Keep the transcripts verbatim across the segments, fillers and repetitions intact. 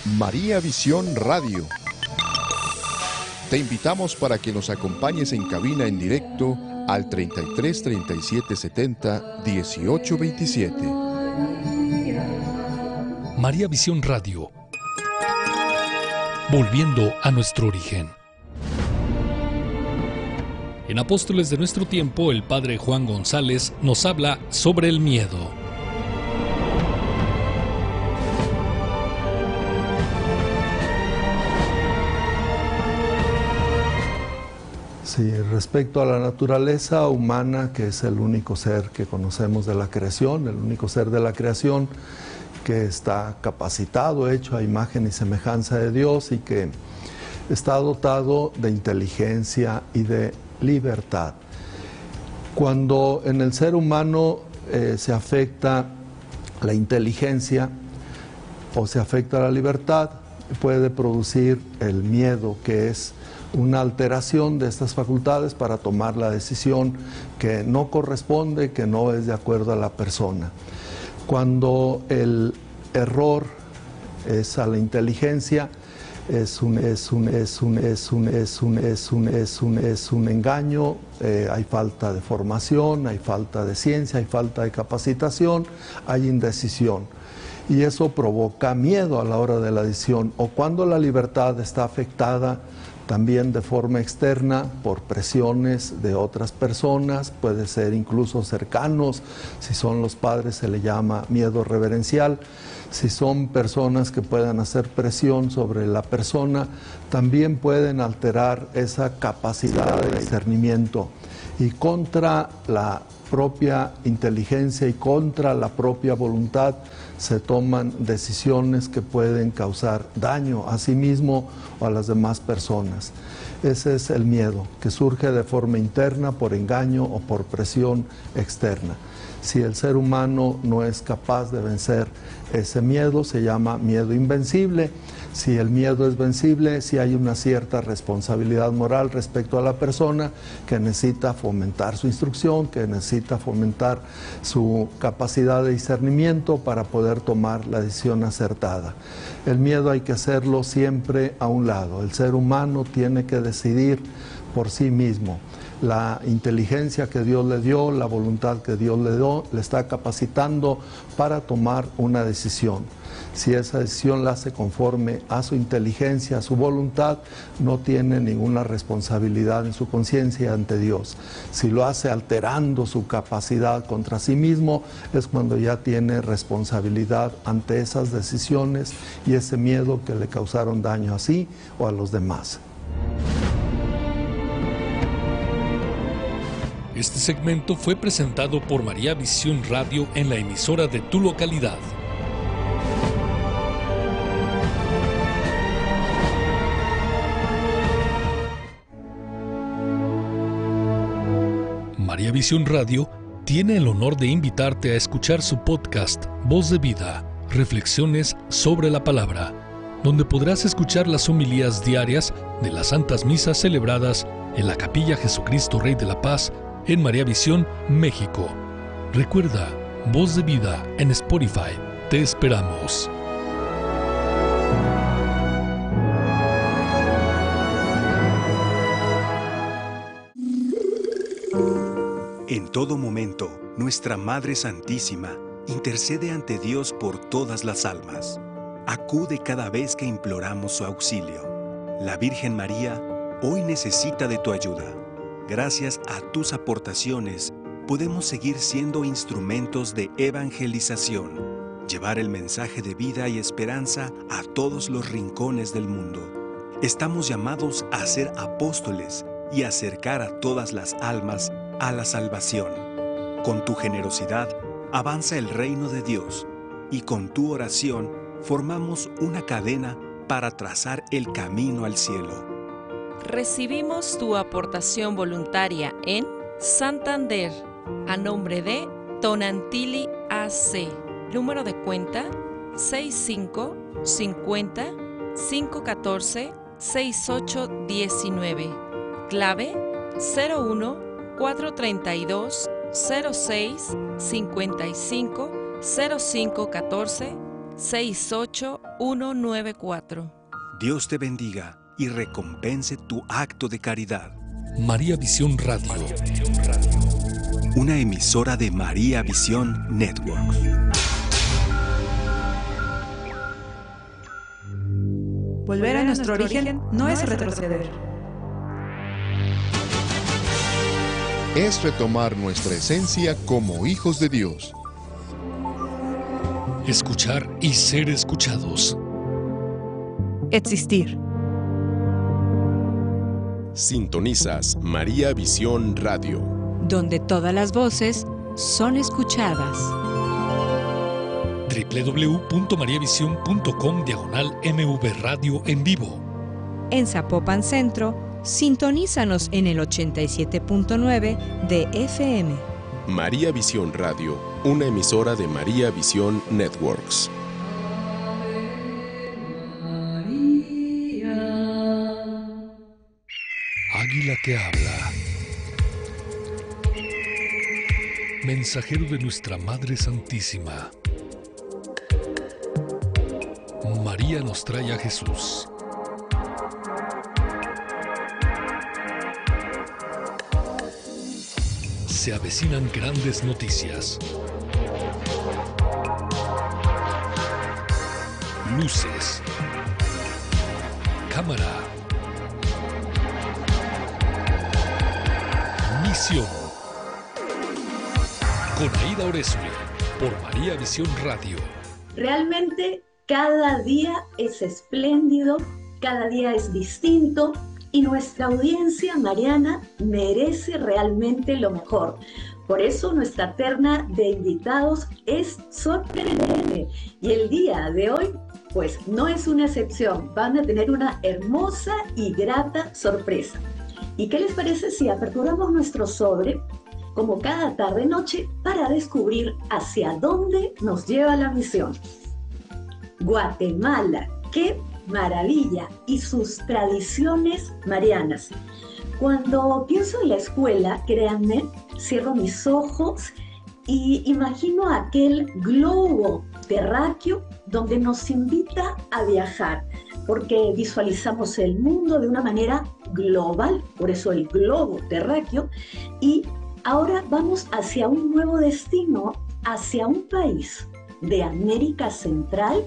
María Visión Radio. Te invitamos para que nos acompañes en cabina en directo al treinta y tres, treinta y siete, setenta, dieciocho veintisiete. María Visión Radio. Volviendo a nuestro origen. En Apóstoles de nuestro tiempo, el padre Juan González nos habla sobre el miedo. Sí, respecto a la naturaleza humana, que es el único ser que conocemos de la creación, el único ser de la creación que está capacitado, hecho a imagen y semejanza de Dios y que está dotado de inteligencia y de libertad. Cuando en el ser humano eh, se afecta la inteligencia o se afecta la libertad, puede producir el miedo, que es una alteración de estas facultades para tomar la decisión que no corresponde, que no es de acuerdo a la persona. Cuando el error es a la inteligencia, es un, es un, es un, es un, es un, es un, es un, es un engaño, eh, hay falta de formación, hay falta de ciencia, hay falta de capacitación, hay indecisión. Y eso provoca miedo a la hora de la decisión. O cuando la libertad está afectada también de forma externa por presiones de otras personas, puede ser incluso cercanos, si son los padres se le llama miedo reverencial, si son personas que puedan hacer presión sobre la persona, también pueden alterar esa capacidad de discernimiento y contra la propia inteligencia y contra la propia voluntad se toman decisiones que pueden causar daño a sí mismo o a las demás personas. Ese es el miedo, que surge de forma interna por engaño o por presión externa. Si el ser humano no es capaz de vencer ese miedo, se llama miedo invencible. Si el miedo es vencible, si hay una cierta responsabilidad moral respecto a la persona que necesita fomentar su instrucción, que necesita fomentar su capacidad de discernimiento para poder tomar la decisión acertada. El miedo hay que hacerlo siempre a un lado. El ser humano tiene que decidir por sí mismo. La inteligencia que Dios le dio, la voluntad que Dios le dio, le está capacitando para tomar una decisión. Si esa decisión la hace conforme a su inteligencia, a su voluntad, no tiene ninguna responsabilidad en su conciencia ante Dios. Si lo hace alterando su capacidad contra sí mismo, es cuando ya tiene responsabilidad ante esas decisiones y ese miedo que le causaron daño a sí o a los demás. Este segmento fue presentado por María Visión Radio en la emisora de tu localidad. María Visión Radio tiene el honor de invitarte a escuchar su podcast Voz de Vida, Reflexiones sobre la Palabra, donde podrás escuchar las homilías diarias de las santas misas celebradas en la Capilla Jesucristo Rey de la Paz en María Visión, México. Recuerda, Voz de Vida en Spotify. Te esperamos. En todo momento, nuestra Madre Santísima intercede ante Dios por todas las almas. Acude cada vez que imploramos su auxilio. La Virgen María hoy necesita de tu ayuda. Gracias a tus aportaciones, podemos seguir siendo instrumentos de evangelización, llevar el mensaje de vida y esperanza a todos los rincones del mundo. Estamos llamados a ser apóstoles y acercar a todas las almas a la salvación. Con tu generosidad, avanza el reino de Dios y con tu oración formamos una cadena para trazar el camino al cielo. Recibimos tu aportación voluntaria en Santander, a nombre de Tonantili A C, número de cuenta seis cinco cincuenta cinco catorce sesenta y ocho diecinueve, clave cero uno cuatro treinta y dos cero seis cincuenta y cinco cero cinco catorce, seis ocho uno nueve cuatro. Dios te bendiga y recompense tu acto de caridad. María Visión Radio. Una emisora de María Visión Network. Volver a nuestro origen no es retroceder. Es retomar nuestra esencia como hijos de Dios. Escuchar y ser escuchados. Existir. Sintonizas María Visión Radio, donde todas las voces son escuchadas. doble u doble u doble u punto maría visión punto com diagonal M V Radio en vivo. En Zapopan Centro, sintonízanos en el ochenta y siete punto nueve de F M. María Visión Radio, una emisora de María Visión Networks. Águila que habla. Mensajero de nuestra Madre Santísima. María nos trae a Jesús. Se avecinan grandes noticias. Luces. Cámara. Misión. Con Aida Oresme, por María Visión Radio. Realmente cada día es espléndido, cada día es distinto y nuestra audiencia mariana merece realmente lo mejor. Por eso nuestra terna de invitados es sorprendente y el día de hoy pues no es una excepción, van a tener una hermosa y grata sorpresa. ¿Y qué les parece si aperturamos nuestro sobre, como cada tarde-noche, para descubrir hacia dónde nos lleva la misión? Guatemala, qué maravilla, y sus tradiciones marianas. Cuando pienso en la escuela, créanme, cierro mis ojos y imagino aquel globo terráqueo donde nos invita a viajar, porque visualizamos el mundo de una manera global, por eso el globo terráqueo, y ahora vamos hacia un nuevo destino, hacia un país de América Central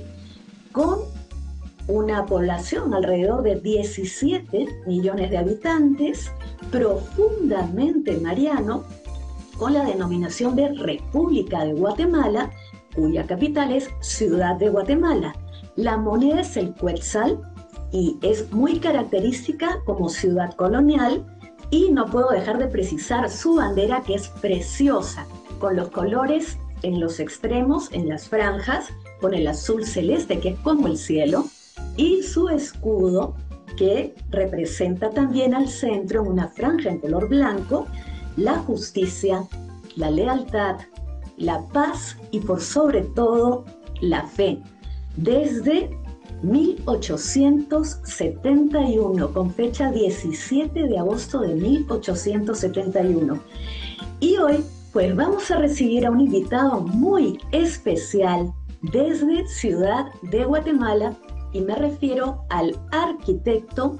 con una población alrededor de diecisiete millones de habitantes, profundamente mariano, con la denominación de República de Guatemala, cuya capital es Ciudad de Guatemala. La moneda es el quetzal y es muy característica como ciudad colonial, y no puedo dejar de precisar su bandera, que es preciosa, con los colores en los extremos, en las franjas, con el azul celeste, que es como el cielo, y su escudo, que representa también al centro, en una franja en color blanco, la justicia, la lealtad, la paz y por sobre todo la fe. Desde mil ochocientos setenta y uno, con fecha diecisiete de agosto de mil ochocientos setenta y uno. Y hoy, pues vamos a recibir a un invitado muy especial desde Ciudad de Guatemala, y me refiero al arquitecto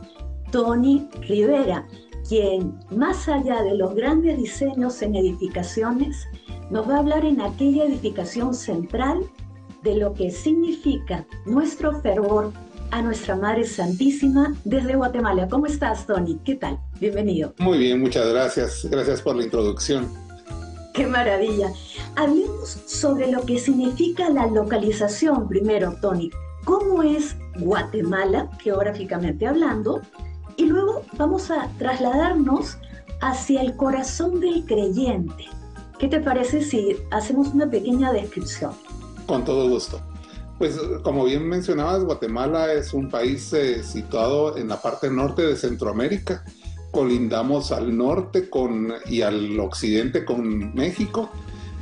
Tony Rivera, quien, más allá de los grandes diseños en edificaciones, nos va a hablar en aquella edificación central de lo que significa nuestro fervor a nuestra Madre Santísima desde Guatemala. ¿Cómo estás, Tony? ¿Qué tal? Bienvenido. Muy bien, muchas gracias. Gracias por la introducción. ¡Qué maravilla! Hablemos sobre lo que significa la localización primero, Tony. ¿Cómo es Guatemala, geográficamente hablando? Y luego vamos a trasladarnos hacia el corazón del creyente. ¿Qué te parece si hacemos una pequeña descripción? Con todo gusto. Pues como bien mencionabas, Guatemala es un país eh, situado en la parte norte de Centroamérica. Colindamos al norte con, y al occidente con México.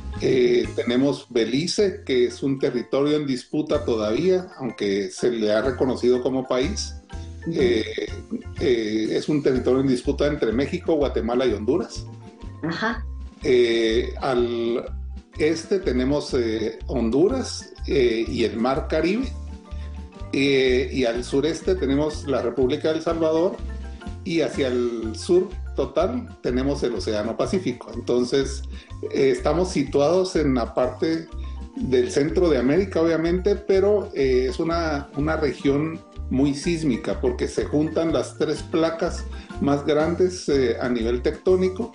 Eh, tenemos Belice, que es un territorio en disputa todavía, aunque se le ha reconocido como país. Eh, eh, es un territorio en disputa entre México, Guatemala y Honduras. Ajá. Eh, al este tenemos eh, Honduras, eh, y el Mar Caribe, eh, y al sureste tenemos la República del Salvador, y hacia el sur total tenemos el Océano Pacífico. Entonces eh, estamos situados en la parte del centro de América, obviamente, pero eh, es una, una región muy sísmica porque se juntan las tres placas más grandes eh, a nivel tectónico,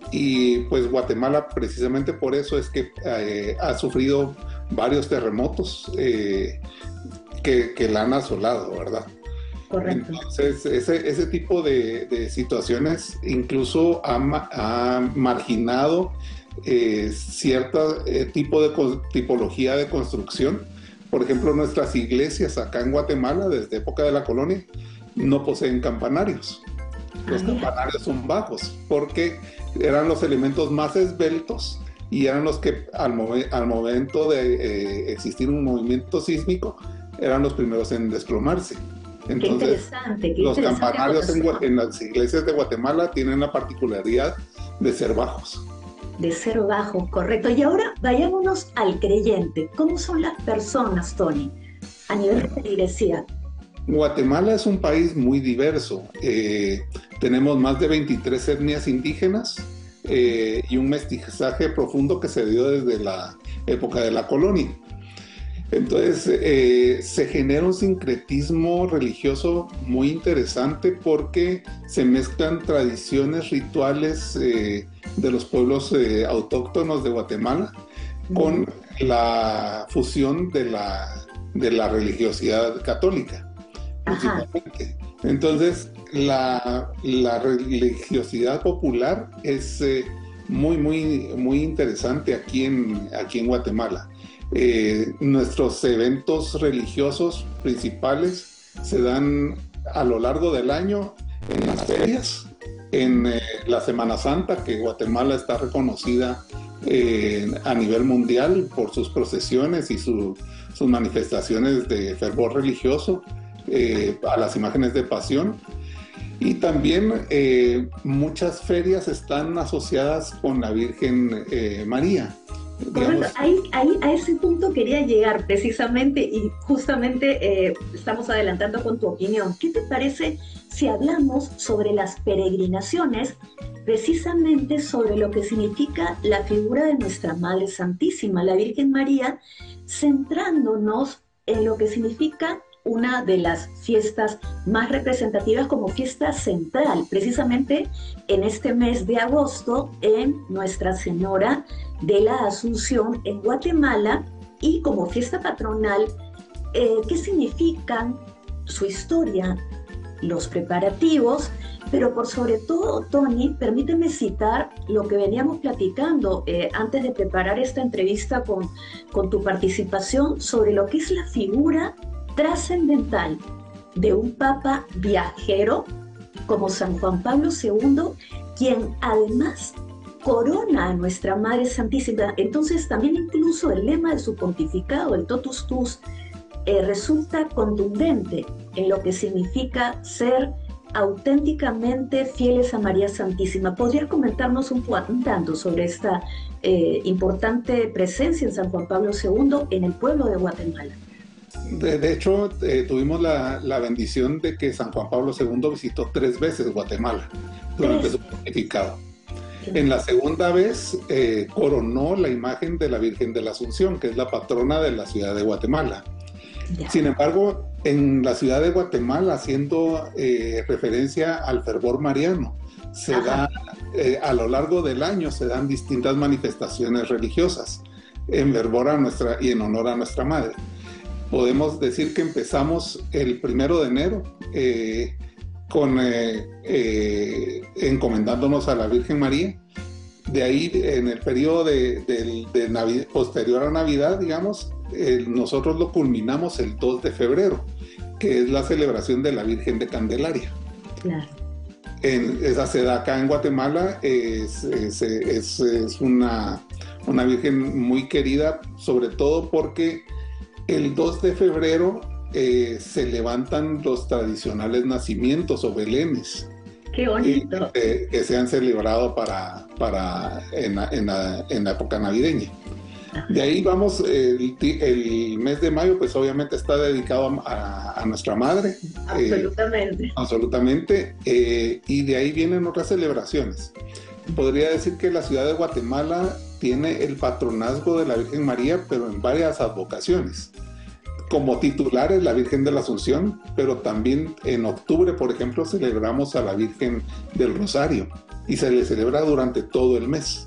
y pues Guatemala precisamente por eso es que eh, ha sufrido varios terremotos eh, que, que la han asolado, ¿verdad? Correcto. Entonces, ese, ese tipo de, de situaciones incluso ha, ha marginado eh, cierto eh, tipo de tipología de construcción. Por ejemplo, nuestras iglesias acá en Guatemala, desde época de la colonia, no poseen campanarios. Los campanarios son bajos, porque eran los elementos más esbeltos y eran los que al, momen, al momento de eh, existir un movimiento sísmico, eran los primeros en desplomarse. Entonces, qué interesante, qué los interesante campanarios en, en las iglesias de Guatemala tienen la particularidad de ser bajos. De ser bajos, correcto. Y ahora vayámonos al creyente. ¿Cómo son las personas, Tony, a nivel de feligresía? Guatemala es un país muy diverso. Eh, tenemos más de veintitrés etnias indígenas eh, y un mestizaje profundo que se dio desde la época de la colonia. Entonces eh, se genera un sincretismo religioso muy interesante porque se mezclan tradiciones rituales eh, de los pueblos eh, autóctonos de Guatemala con la fusión de la, de la religiosidad católica. Principalmente. Entonces la, la religiosidad popular es eh, muy, muy, muy interesante aquí en, aquí en Guatemala. Eh, nuestros eventos religiosos principales se dan a lo largo del año en las ferias, en eh, la Semana Santa, que Guatemala está reconocida eh, a nivel mundial por sus procesiones y su, sus manifestaciones de fervor religioso eh, a las imágenes de pasión. Y también eh, muchas ferias están asociadas con la Virgen eh, María. Correcto, ahí, ahí a ese punto quería llegar precisamente, y justamente eh, estamos adelantando con tu opinión. ¿Qué te parece si hablamos sobre las peregrinaciones, precisamente sobre lo que significa la figura de nuestra Madre Santísima, la Virgen María, centrándonos en lo que significa una de las fiestas más representativas como fiesta central, precisamente en este mes de agosto, en Nuestra Señora de la Asunción en Guatemala, y como fiesta patronal, eh, ¿qué significan su historia, los preparativos? Pero por sobre todo, Tony, permíteme citar lo que veníamos platicando eh, antes de preparar esta entrevista con, con tu participación sobre lo que es la figura trascendental de un papa viajero como San Juan Pablo segundo, quien además corona a nuestra Madre Santísima. Entonces también incluso el lema de su pontificado, el Totus Tus, eh, resulta contundente en lo que significa ser auténticamente fieles a María Santísima. ¿Podrías comentarnos un, un tanto sobre esta eh, importante presencia en San Juan Pablo segundo en el pueblo de Guatemala? De, de hecho, eh, tuvimos la, la bendición de que San Juan Pablo segundo visitó tres veces Guatemala durante su pontificado. En la segunda vez eh, coronó la imagen de la Virgen de la Asunción, que es la patrona de la ciudad de Guatemala. Ya. Sin embargo, en la ciudad de Guatemala, haciendo eh, referencia al fervor mariano, se da, eh, a lo largo del año se dan distintas manifestaciones religiosas en fervor a nuestra, y en honor a nuestra Madre. Podemos decir que empezamos el primero de enero eh, con, eh, eh, encomendándonos a la Virgen María. De ahí, en el periodo de, de, de Navidad, posterior a Navidad, digamos, eh, nosotros lo culminamos el dos de febrero, que es la celebración de la Virgen de Candelaria. Claro. En, esa se da acá en Guatemala, es, es, es, es una, una Virgen muy querida, sobre todo porque el dos de febrero eh, se levantan los tradicionales nacimientos o belenes. ¡Qué bonito! Eh, que se han celebrado para, para en, la, en, la, en la época navideña. De ahí vamos, el, el mes de mayo pues obviamente está dedicado a, a nuestra madre. Absolutamente. Eh, absolutamente. Eh, y de ahí vienen otras celebraciones. Podría decir que la ciudad de Guatemala tiene el patronazgo de la Virgen María, pero en varias advocaciones. Como titular es la Virgen de la Asunción, pero también en octubre, por ejemplo, celebramos a la Virgen del Rosario y se le celebra durante todo el mes.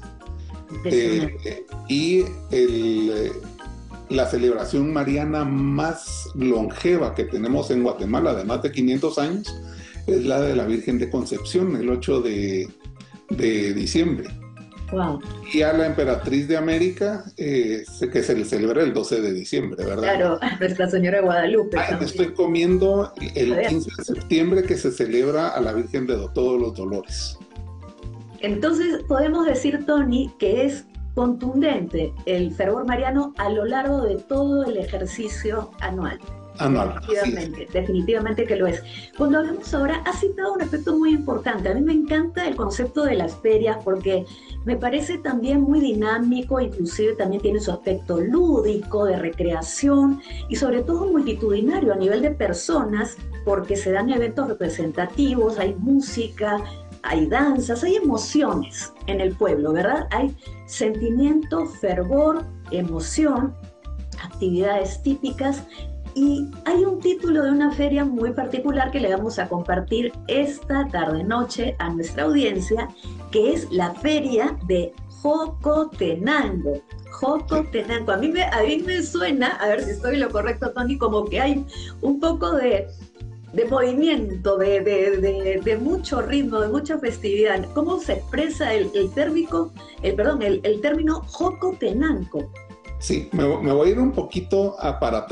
Eh, y el, la celebración mariana más longeva que tenemos en Guatemala, de más de quinientos años, es la de la Virgen de Concepción, el ocho de diciembre. Wow. Y a la Emperatriz de América, eh, que se le celebra el doce de diciembre, ¿verdad? Claro, Nuestra Señora de Guadalupe. Ah, me estoy comiendo el quince de septiembre, que se celebra a la Virgen de Todos los Dolores. Entonces podemos decir, Tony, que es contundente el fervor mariano a lo largo de todo el ejercicio anual. Anual. Definitivamente, definitivamente que lo es. Cuando hablamos ahora, has citado un aspecto muy importante. A mí me encanta el concepto de las ferias porque me parece también muy dinámico, inclusive también tiene su aspecto lúdico, de recreación y sobre todo multitudinario a nivel de personas, porque se dan eventos representativos, hay música, hay danzas, hay emociones en el pueblo, ¿verdad? Hay sentimiento, fervor, emoción, actividades típicas. Y hay un título de una feria muy particular que le vamos a compartir esta tarde-noche a nuestra audiencia, que es la Feria de Jocotenango. Jocotenango. A mí me, a mí me suena, a ver si estoy lo correcto, Tony, como que hay un poco de, de movimiento, de, de, de, de mucho ritmo, de mucha festividad. ¿Cómo se expresa el, el, térmico, el, perdón, el, el término Jocotenango? Sí, me, me voy a ir un poquito a para atrás.